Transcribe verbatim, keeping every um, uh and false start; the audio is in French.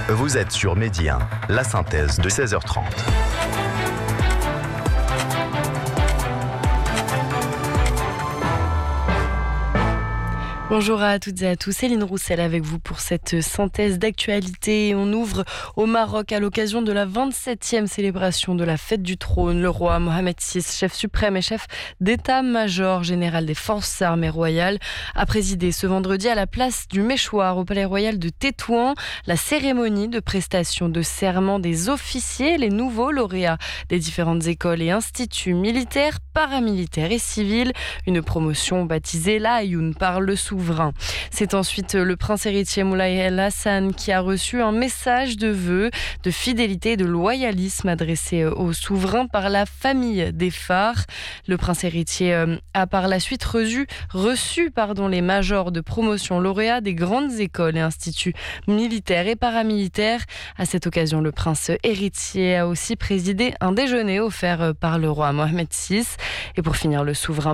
Vous êtes sur Midi un, la synthèse de seize heures trente. Bonjour à toutes et à tous, Céline Roussel avec vous pour cette synthèse d'actualité. On ouvre au Maroc à l'occasion de la vingt-septième célébration de la fête du trône. Le roi Mohamed six, chef suprême et chef d'état-major général des forces armées royales, a présidé ce vendredi à la place du Méchoir au palais royal de Tétouan la cérémonie de prestation de serment des officiers, les nouveaux lauréats des différentes écoles et instituts militaires, paramilitaires et civils. Une promotion baptisée la Ayoun par le souverain. C'est ensuite le prince héritier Moulay El Hassan qui a reçu un message de vœux, de fidélité et de loyalisme adressé au souverain par la famille des Phares. Le prince héritier a par la suite reçu, reçu pardon, les majors de promotion lauréats des grandes écoles et instituts militaires et paramilitaires. À cette occasion, le prince héritier a aussi présidé un déjeuner offert par le roi Mohamed six. Et pour finir, le souverain